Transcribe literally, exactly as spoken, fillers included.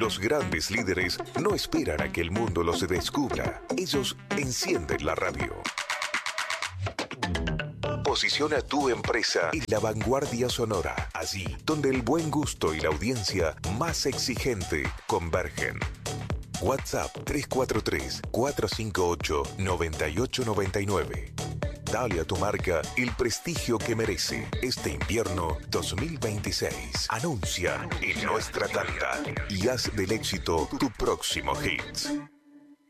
Los grandes líderes no esperan a que el mundo los descubra. Ellos encienden la radio. Posiciona tu empresa en la vanguardia sonora, allí donde el buen gusto y la audiencia más exigente convergen. WhatsApp tres cuatro tres, cuatro cinco ocho, nueve ocho nueve nueve. Dale a tu marca el prestigio que merece este invierno dos mil veintiséis. Anuncia en nuestra tanda y haz del éxito tu próximo hit.